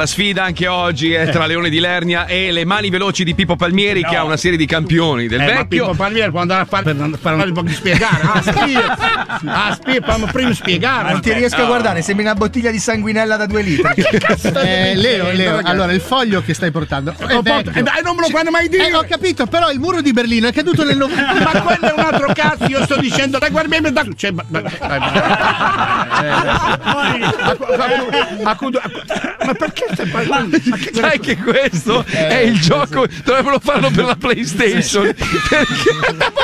la sfida anche oggi è tra Leone di Lernia e le mani veloci di Pippo Palmieri, che ha una serie di campioni del vecchio. Ma Pippo Palmieri quando andava a fare un po' di spiegare. Fammi prima spiegare. Non ti riesco a guardare, sembri una bottiglia di sanguinella da 2 litri. Leo, allora il foglio che stai portando è vecchio. Dai, non me lo fanno mai dire. Ho capito, però il muro di Berlino è caduto nel 90. Ma quello è un altro cazzo, io sto dicendo, dai, guardiamo da. Cioè, ma perché stai parlando? Sai che questo è il gioco, dovrebbero farlo per la PlayStation. Perché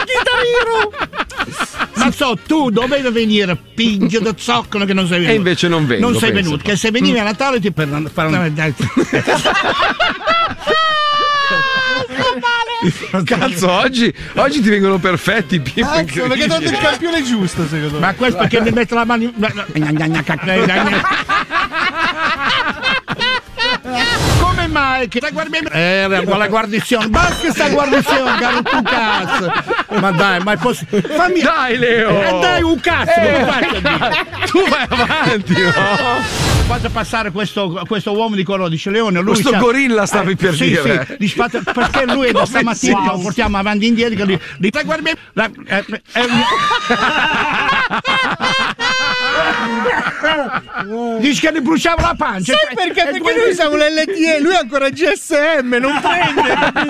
Ma tu dovevi venire, pinge da zoccolo che non sei venuto. E invece non vengo. Non sei venuto, che se venivi a Natale ti per fare una. Cazzo, oggi ti vengono perfetti, Pippo. Perché hai dato il campione giusto, secondo me. Ma questo perché mi mette la mano. Come mai che la guarnizione, basta sta guarnizione, caro tu cazzo. Ma dai, ma fammi. Dai, Leo! Dai un cazzo, tu vai avanti, no? Faccio passare questo uomo di colore, dice Leone. Lui questo gorilla stavi per dire. Sì, perché lui da stamattina lo portiamo avanti e indietro. Dice che gli bruciava la pancia. Sai perché? Perché noi siamo l'LTE, lui è ancora GSM, non prende.